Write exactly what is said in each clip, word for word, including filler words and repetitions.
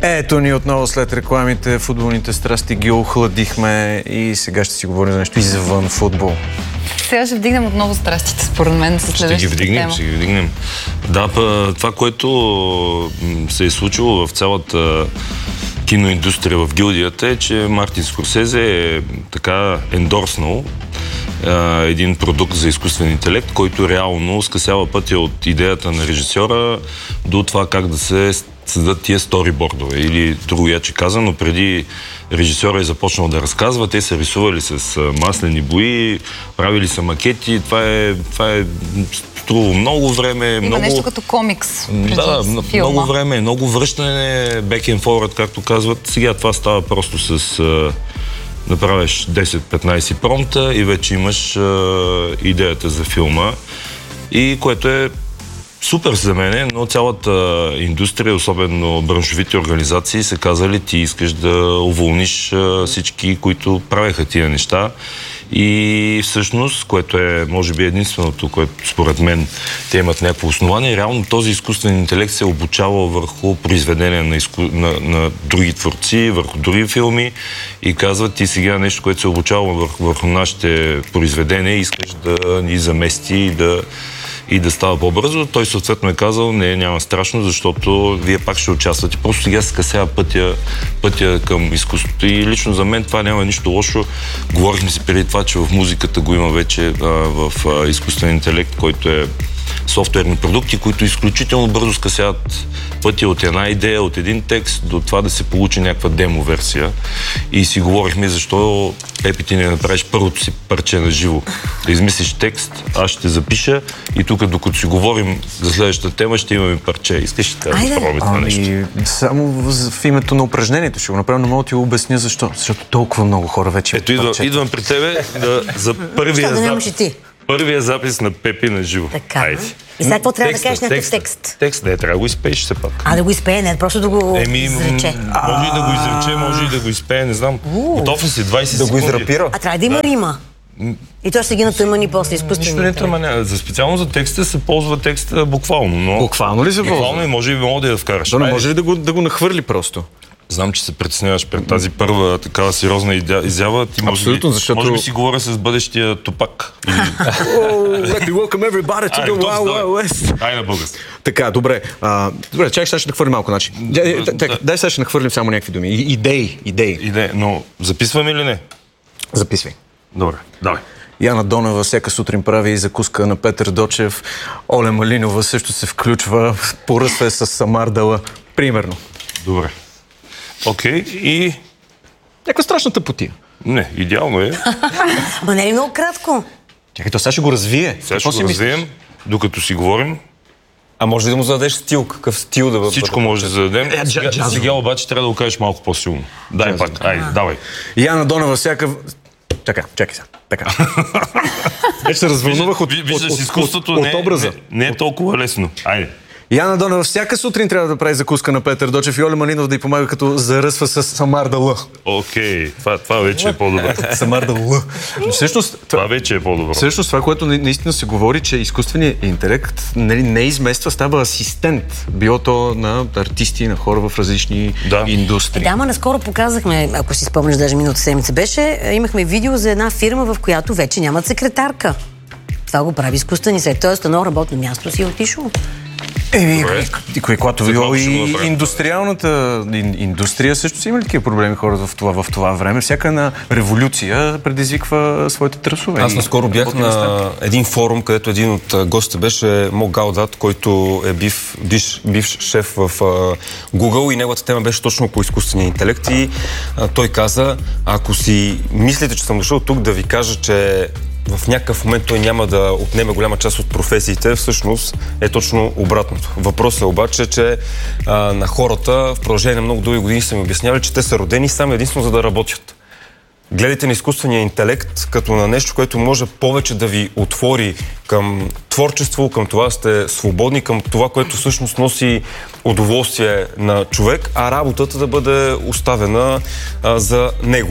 Ето ни отново след рекламите, футболните страсти ги охладихме и сега ще си говорим за нещо извън футбол. Сега ще вдигнем отново страстите, според мен, с следващата тема. Ще ги вдигнем, ще ги вдигнем. Да, това, което се е случило в цялата киноиндустрия в гилдията е, че Мартин Скорсезе е така ендорснал един продукт за изкуствен интелект, който реално скъсява пътя от идеята на режисьора до това как да се създадат тия сторибордове. Или другояче казано, преди режисьора е започнал да разказва, те са рисували с маслени бои, правили са макети. Това е, това е струва много време. Има много... нещо като комикс преди да, филма. Много време, много връщане, back and forward, както казват. Сега това става просто с... направиш десет-петнайсет промпта и вече имаш а, идеята за филма. И което е супер за мен, но цялата индустрия, особено браншовите организации, са казали, ти искаш да уволниш а, всички, които правеха тия неща. И всъщност, което е, може би, единственото, което според мен те имат някакво основание, реално този изкуствен интелект се е обучавал върху произведения на, изку... на, на други творци, върху други филми и казват, ти сега нещо, което се е обучавал върху, върху нашите произведения, искаш да ни замести и да и да става по-бързо. Той съответно е казал, не, няма страшно, защото вие пак ще участвате. Просто сега се скъсява пътя, пътя към изкуството. И лично за мен това няма нищо лошо. Говорихме си преди това, че в музиката го има вече а, в а, изкуствен интелект, който е софтуерни продукти, които изключително бързо скъсяват пътя от една идея, от един текст до това да се получи някаква демо версия. И си говорихме защо Пепи ти не направиш първото си парче на живо. Да измислиш текст, аз ще запиша и тук, докато си говорим за следващата тема, ще имаме парче. Искаш ли да пробваме това нещо? Само в, в името на упражнението ще го направя, но мога да ти го обясня защо. Защото толкова много хора вече... Ето, идвам, идвам при тебе да, за първия запис. Първия запис на Пепи на живо. Така. Айде. И след това трябва текста, да кажеш някакъв текст. Текст, не, трябва да го изпееш все пак. А, да го изпее, не, просто да го Еми, изрече. Може и да го изрече, може и да го изпее, не знам. Готов ли си? двайсет да секунди. Да го израпира. А трябва да има рима. И то ще ги натъмани после изкуствено. Нищо не тъманя. За специално за текста се ползва текста буквално. Но... Буквално ли се ползва? Буквално и може и мога да я вкараш. Да, може ли да го, да го нахвърли просто? Знам, че се притесняваш пред тази първа такава сериозна изява. Ти може Абсолютно, би, защото... Може би си говоря с бъдещия Тупак. Let me welcome everybody to the Wild Wild West. Ай на български. Така, добре. А, добре, чакай, сега ще нахвърлим малко начин. Дай сега ще нахвърлим само някакви думи. Идеи, идеи. Идеи, но записваме или не? Записвай. Добре, давай. Яна Донева всяка сутрин прави закуска на Петър Дочев. Оля Малинова също се включва. Поръсва е с Самардала. Примерно. Добре. Окей, okay, и... Някаква страшна тъпотия. Не, идеално е. Ама не е ли много кратко? Чакай, то сега ще го развие. Сега ще го развием, докато си говорим. А може ли да му зададеш стил? Какъв стил да бъде? Всичко може да зададем. Е, сега, джаз, сега обаче трябва да го кажеш малко по-силно. Дай пак, айде, давай. Яна Донева всяка... Чакай, чакай сега. Така. Вече се развълнувах от, Виждаш, от, изкуството от, от не, образа. Не, не е толкова лесно. Айде. Яна Донева всяка сутрин трябва да прави закуска на Петър Дочев и Оля Малинов да й помага, като заръсва с Самардала. Окей, okay. това, това вече е по-добре. Самардала. Всъщност, това вече е по-добро. Всъщност това, което наистина се говори, че изкуственият интелект нали, не измества, става асистент. Било то на артисти, на хора в различни да. индустрии. Е, да, ама наскоро показахме, ако си спомняш, даже миналата седмица беше, имахме видео за една фирма, в която вече нямат секретарка. Това го прави изкуствен интелект. Тоест, едно работно място си е отишло. Еми, когато било и индустриалната индустрия също са имали такива проблеми хората в това, в това време. Всяка една революция предизвиква своите тръсове. Аз наскоро бях на един форум, където един от гостите беше Мо Галдат, който е бив, бивш, бивш шеф в uh, Google и неговата тема беше точно по изкуствения интелект и uh, той каза, ако си мислите, че съм дошъл тук да ви кажа, че в някакъв момент той няма да отнеме голяма част от професиите, всъщност е точно обратното. Въпросът е обаче, че а, на хората в продължение на много дълги години са ми обяснявали, че те са родени само единствено за да работят. Гледайте на изкуствения интелект като на нещо, което може повече да ви отвори към творчество, към това да сте свободни, към това, което всъщност носи удоволствие на човек, а работата да бъде оставена а, за него.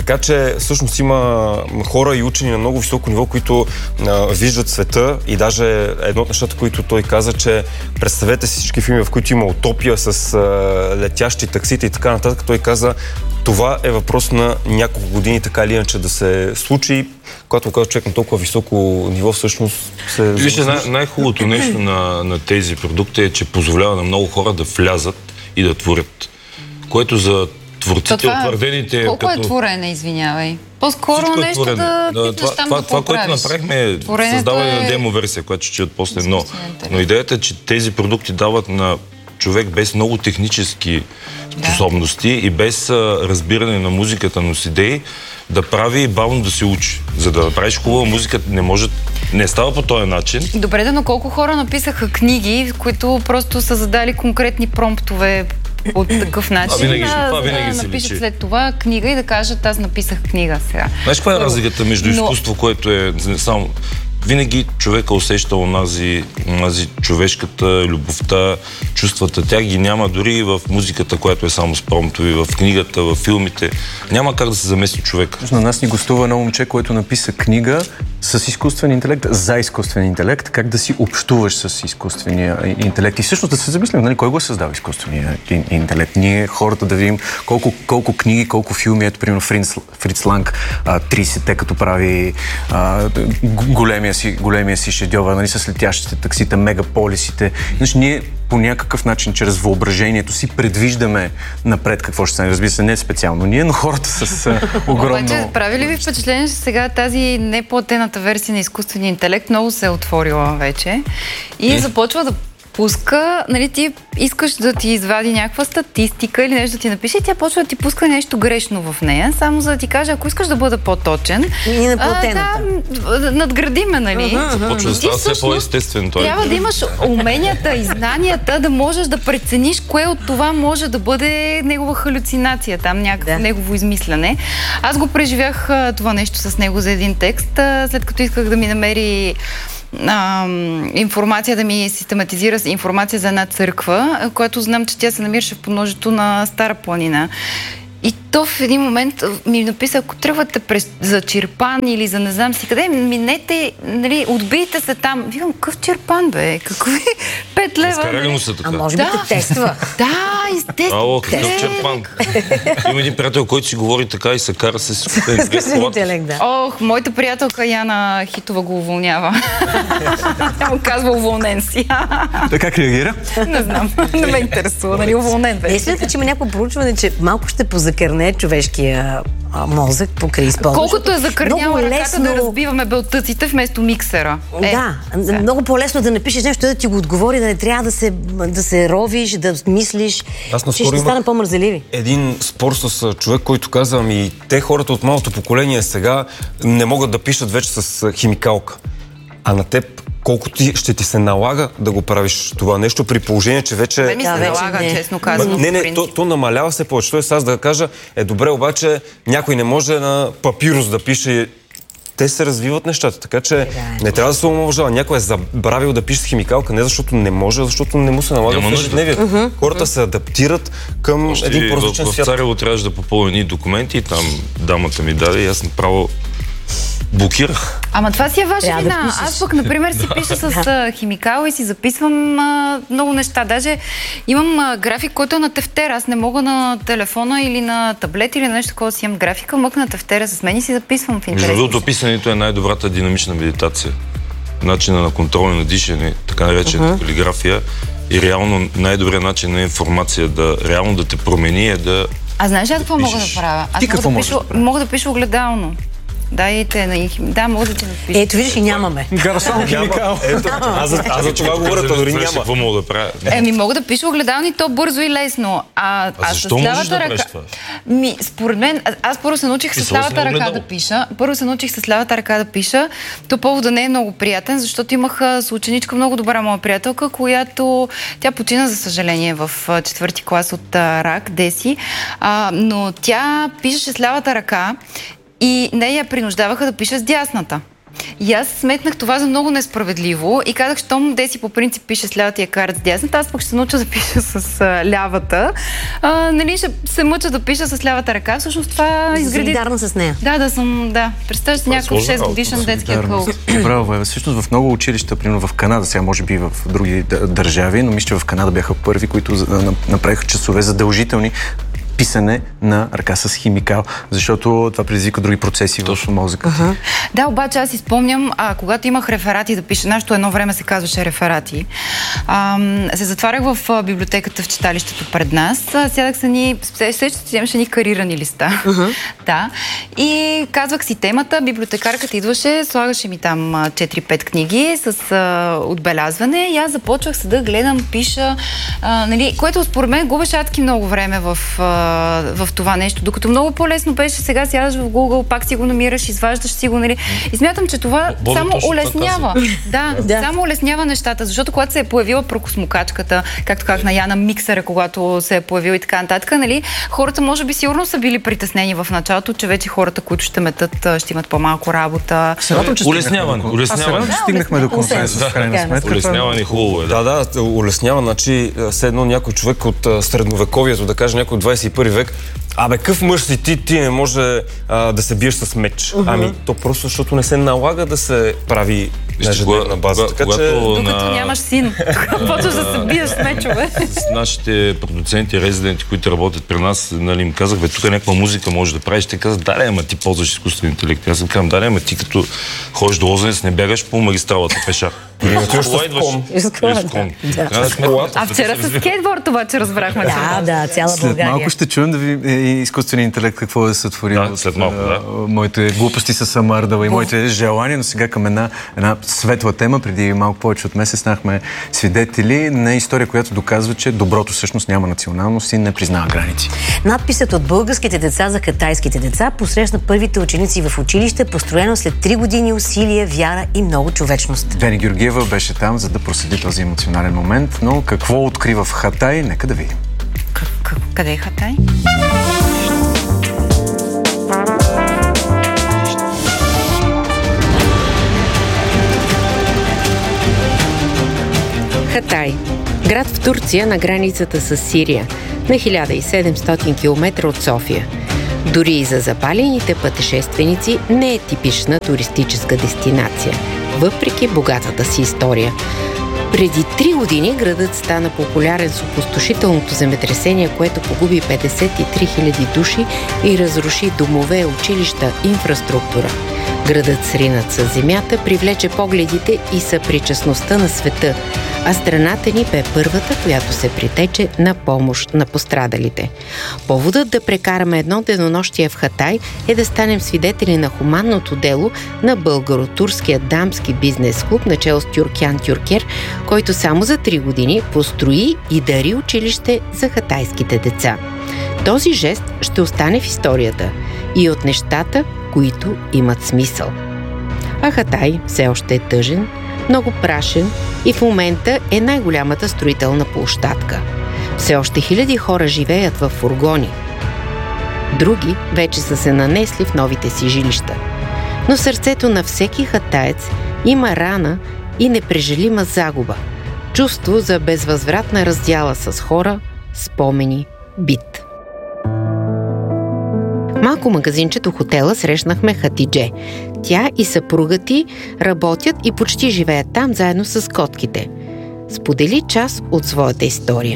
Така че всъщност има хора и учени на много високо ниво, които а, виждат света и даже едно от нещата, които той каза, че представете си всички филми, в които има утопия с а, летящи таксита и така нататък. Той каза, това е въпрос на няколко години, така или иначе да се случи. Когато казва човек на толкова високо ниво, всъщност се... Вижте, най- най-хубавото нещо на, на тези продукти е, че позволява на много хора да влязат и да творят. Което за творците, това, утвърдените... Колко като... е творене, извинявай? По-скоро Всичко е нещо творене. да Да, питаш това, там това, какво това, което правиш. направихме е Творението създаване е... на демо версия, която ще чуят после. Но, но идеята е, че тези продукти дават на човек без много технически способности и без а, разбиране на музиката, но с идеи, да прави и бавно да се учи. За да направиш хубава музика, не може, не става по този начин. Добре, да, но колко хора написаха книги, които просто са задали конкретни промптове по такъв начин. А, винаги, да, това винаги да се напишат личи. след това книга и да кажат, аз написах книга сега. Знаеш каква е разликата между Но... изкуство, което е не само... Винаги човека усеща онази, онази човешката любовта, чувствата. Тя ги няма дори и в музиката, която е само с промптови, в книгата, в филмите. Няма как да се замести човека. На нас ни гостува едно момче, което написа книга с изкуствен интелект, за изкуствен интелект, как да си общуваш с изкуствения интелект. И всъщност да се замислим, нали, кой го е създал изкуствения интелект. Ние, хората, да видим колко, колко книги, колко филми, ето, примерно, Фриц, Фриц Ланг, тридесетте, като прави а, големия си, големия си шедьовър, нали, с летящите таксита, мегаполисите. Значи, ние по някакъв начин, чрез въображението си, предвиждаме напред какво ще стане. Разбира се, не специално ние, но хората с а, огромно... Обаче, прави ли ви впечатление, че сега тази неплатената версия на изкуствения интелект много се е отворила вече и започва да пуска, нали, ти искаш да ти извади някаква статистика или нещо да ти напише и тя почва да ти пуска нещо грешно в нея, само за да ти каже, ако искаш да бъда по-точен, и неплатената. А, да, надгради ме, нали? Започва да става все по-естествен той. Трябва да имаш уменията и знанията да можеш да прецениш кое от това може да бъде негова халюцинация, там някакво да. негово измисляне. Аз го преживях това нещо с него за един текст, след като исках да ми намери А, информация, да ми систематизира информация за една църква, която знам, че тя се намираше в подножието на Стара планина. И то в един момент ми написа, ако тръгвате през, за Чирпан или за не знам си къде, минете, нали, отбийте се там. Викам, какъв Чирпан, бе? Какви пет лева? Скарали му се така. А може би Да. те тества. Да, естествено. Ало, какъв Чирпан. Има един приятел, който си говори така и се кара с Изкуствен интелект, да. Ох, моята приятелка Яна Хитова го уволнява. Тя му казва, уволнен си. Той как реагира? Не знам, не ме интересува, нали, уволнен вече. Естествено, че има някакво проучване, че малко ще позакърне човешкия а, мозък покрай използване. Колкото е закърняла много ръката лесно... да разбиваме белтъците вместо миксера. Е, Да, сега. много по-лесно да напишеш нещо, да ти го отговори, да не трябва да се, да се ровиш, да мислиш. Аз че наскоро ще имах стане по-мързеливи. един спор с човек, който каза, ами те хората от малото поколение сега не могат да пишат вече с химикалка. А на теб колко ти, ще ти се налага да го правиш това нещо, при положение, че вече... Ме ми се Да, вече налага, не. честно казвам. Не, не, то, то намалява се повече. Тоест аз да кажа, е добре, обаче някой не може на папирус да пише. Те се развиват нещата, така че не трябва да се омалважава. Някой е забравил да пише с химикалка, не защото не може, а защото не му се налага Няма в нужда. ежедневието. Uh-huh. Хората се адаптират към Още един в, по-различен в свят. Царево трябваше да попълня едни документи и там дамата ми даде и аз направо блокирах. Ама това си е ваша Трябва да вина. пишеш. Аз пък, например, си пиша с а, химикал и си записвам а, много неща. Даже имам а, график, който е на тефтер. Аз не мога на телефона или на таблет или на нещо такова си имам графика, мъкна тефтера с мен и си записвам в интерес. Между другото, писането е най-добрата динамична медитация. Начина на контрол на дишане, така наречената uh-huh. калиграфия и реално най-добрият начин на информация да реално да те промени е да... А знаеш ли какво мога да правя? Аз Ти мога какво да, можеш пиша, да правиш? мога да пиша огледално. Дайте на их. Да, мога да ти напиша. Ето, виждаш и нямаме. Гарсон химикал. Ето, аз, за- аз за това говоря, то дори няма. Какво мога да правя? Еми, мога да пиша огледално и то бързо и лесно. А, А с защо можеш лявата да ръка... правиш това? Ми, според мен, а- аз първо се научих с Писала си лявата на ръка огледало. да пиша. Първо се научих с лявата ръка да пиша. То повод да не е много приятен, защото имах а, с ученичка, много добра моя приятелка, която тя почина, за съжаление, в а, четвърти клас от а, рак, Деси. А, но тя пишеше с лявата ръка и нея принуждаваха да пише с дясната. И аз сметнах това за много несправедливо и казах, щом Деси по принцип пише с лявата и карат с дясната, аз пък ще се науча да пиша с а, лявата. А, нали, ще се мъча да пиша с лявата ръка. Всъщност това изгради... Солидарна с нея. Да, да съм, да. Представяш си някакъв шест годишен детски акъл. Браво, Ева. Всъщност в много училища, примерно в Канада, сега може би в други държави, но мисля, че в Канада бяха първи, които направиха часове задължителни писане на ръка с химикал, защото това предизвика други процеси в мозъка. Uh-huh. Да, обаче аз изпомням, а, когато имах реферати да пиша, нашето едно време се казваше реферати, а, се затварях в библиотеката в читалището пред нас, сядах са ни, сещате си, имаше ни карирани листа. Uh-huh. Да. И казвах си темата, библиотекарката идваше, слагаше ми там четири-пет книги с а, отбелязване и аз започвах се да гледам, пиша, а, нали, което според мен губеше адски много време в а, в това нещо, докато много по-лесно беше сега сядаш в Google, пак си го намираш, изваждаш си го, нали? И смятам, че това Боли, само улеснява. Да, да, само улеснява нещата, защото когато се е появила прокосмокачката, както как на Яна миксера, когато се е появила и така нататък, нали, хората може би сигурно са били притеснени в началото, че вече хората, които ще метат, ще имат по-малко работа. Улесняване. Улесняване. Да, стигнахме до консенсус, в крайна сметка. Улесняване хубаво е. Да, да, улеснява. Значи, все едно някой човек от средновековието, да каже някой от двадесет и първи век, абе, къв мъж си ти, ти не може а, да се биеш с меч. Uh-huh. Ами, то просто защото не се налага да се прави на ежедневна база. Така, когато че... Докато на... нямаш син, почваш да се биеш с мечове. С нашите продуценти, резиденти, които работят при нас, нали, им казах, бе, тук някаква музика можеш да правиш. Те казват, да, ама ти ползваш изкуствен интелект. Аз им казвам, да, ама ти като ходиш до Лозенец, не бягаш по магистралата пеша. А вчера с скейтборд обаче разбрахме. Да, да, цяла След България. малко ще чуем да ви е, изкуственият интелект какво е сътворил. Да, след малко, да. Моите глупости с Самардала и моите желания, но сега към една, една светла тема. Преди малко повече от месец станахме свидетели на история, която доказва, че доброто всъщност няма националност и не признава граници. Надписът от българските деца за китайските деца посрещна първите ученици в училище, построено след три години усилие, вяра и много човечност. Вени Георгиева беше там, за да проследи този емоционален момент, но какво открива в Хатай, нека да видим. Къде е Хатай? Хатай. Град в Турция на границата с Сирия, на хиляда и седемстотин километра от София. Дори и за запалените пътешественици не е типична туристическа дестинация, въпреки богатата си история. Преди три години градът стана популярен с опустошителното земетресение, което погуби петдесет и три хиляди души и разруши домове, училища, инфраструктура. Градът, сринат със земята, привлече погледите и съпричастността на света, а страната ни бе първата, която се притече на помощ на пострадалите. Поводът да прекараме едно денонощие в Хатай е да станем свидетели на хуманното дело на българо-турския дамски бизнес клуб, начело с Тюркян Тюркер, който само за три години построи и дари училище за хатайските деца. Този жест ще остане в историята и от нещата, които имат смисъл. А Хатай все още е тъжен, много прашен и в момента е най-голямата строителна площадка. Все още хиляди хора живеят в фургони. Други вече са се нанесли в новите си жилища. Но в сърцето на всеки хатаец има рана и непрежалима загуба. Чувство за безвъзвратна раздяла с хора, спомени, бит. Малко магазинчето хотела срещнахме Хатидже. Тя и съпруга ти работят и почти живеят там заедно с котките. Сподели част от своята история.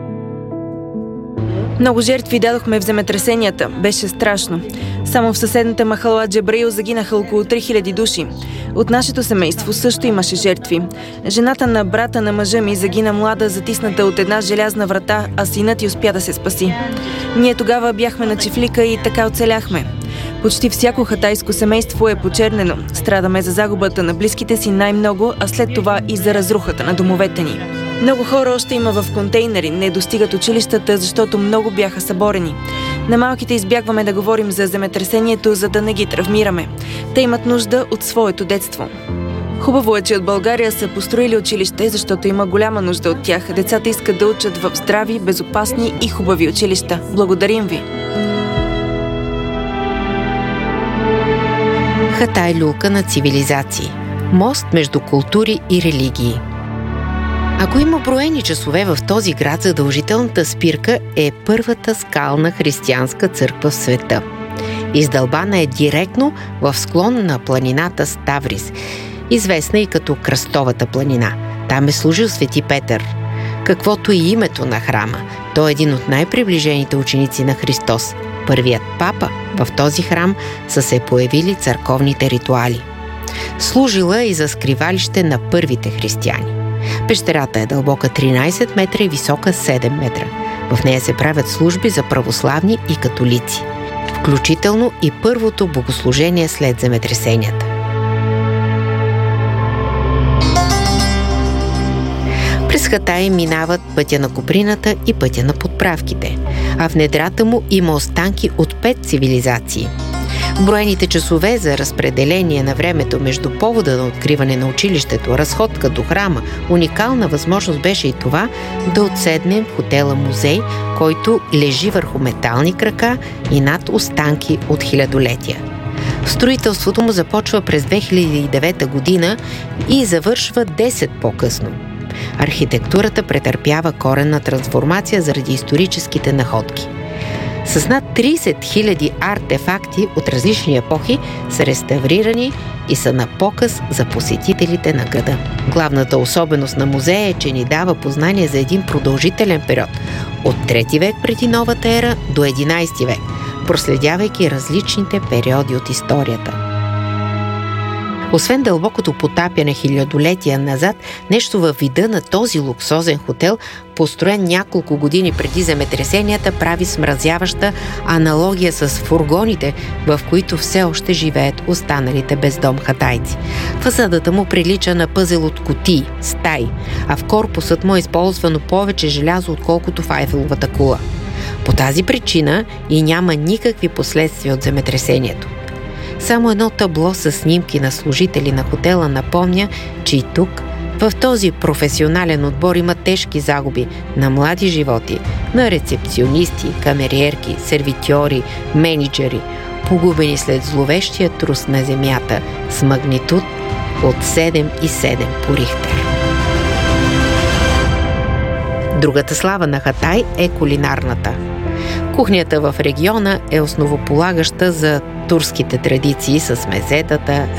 Много жертви дадохме в земетресенията. Беше страшно. Само в съседната махала Джебраил загинаха около три хиляди души. От нашето семейство също имаше жертви. Жената на брата на мъжа ми загина млада, затисната от една желязна врата, а синът й успя да се спаси. Ние тогава бяхме на чифлика и така оцеляхме. Почти всяко хатайско семейство е почернено. Страдаме за загубата на близките си най-много, а след това и за разрухата на домовете ни. Много хора още има в контейнери, не достигат училищата, защото много бяха съборени. На малките избягваме да говорим за земетресението, за да не ги травмираме. Те имат нужда от своето детство. Хубаво е, че от България са построили училище, защото има голяма нужда от тях. Децата искат да учат в здрави, безопасни и хубави училища. Благодарим ви! Хатай люлка на цивилизации. Мост между култури и религии. Ако има броени часове в този град, задължителната спирка е първата скална християнска църква в света. Издълбана е директно в склон на планината Ставрис, известна и като Кръстовата планина. Там е служил свети Петър. Каквото и името на храма, той е един от най-приближените ученици на Христос. Първият папа в този храм са се появили църковните ритуали. Служила и за скривалище на първите християни. Пещерата е дълбока тринайсет метра и висока седем метра. В нея се правят служби за православни и католици, включително и първото богослужение след земетресенията. През Хатай минават пътя на Коприната и пътя на подправките, а в недрата му има останки от пет цивилизации. Броените часове за разпределение на времето между повода на откриване на училището, разходка до храма, уникална възможност беше и това да отседнем в хотела музей, който лежи върху метални крака и над останки от хилядолетия. Строителството му започва през две хиляди и девета година и завършва десет по-късно. Архитектурата претърпява коренна трансформация заради историческите находки. С над трийсет хиляди артефакти от различни епохи са реставрирани и са на показ за посетителите на града. Главната особеност на музея е, че ни дава познание за един продължителен период от трети век преди новата ера до единайсети век, проследявайки различните периоди от историята. Освен дълбокото потапяне хилядолетия назад, нещо във вида на този луксозен хотел, построен няколко години преди земетресенията, прави смразяваща аналогия с фургоните, в които все още живеят останалите бездом хатайци. Фасадата му прилича на пъзел от кутии, стаи, а в корпусът му е използвано повече желязо, отколкото в Айфеловата кула. По тази причина и няма никакви последствия от земетресението. Само едно табло с снимки на служители на хотела напомня, че и тук, в този професионален отбор, има тежки загуби на млади животи, на рецепционисти, камериерки, сервитьори, менеджери, погубени след зловещия трус на земята с магнитуд от седем и седем по Рихтер. Другата слава на Хатай е кулинарната. Кухнята в региона е основополагаща за турските традиции с мезетата,